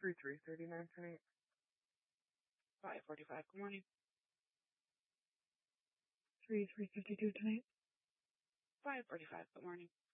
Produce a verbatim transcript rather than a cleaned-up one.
three three thirty-nine tonight. five forty-five, good morning. three three fifty-two tonight. five forty-five, good morning.